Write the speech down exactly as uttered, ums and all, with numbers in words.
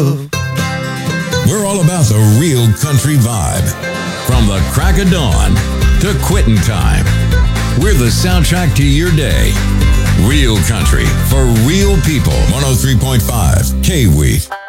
We're all about the real country vibe. From the crack of dawn to quitting time. We're the soundtrack to your day. Real country for real people. one oh three point five K W E E.